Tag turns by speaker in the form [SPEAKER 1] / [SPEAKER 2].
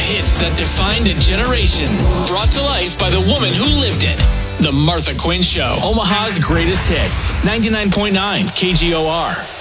[SPEAKER 1] hits that defined a generation. Brought to life by the woman who lived it. The Martha Quinn Show. Omaha's greatest hits. 99.9 KGOR.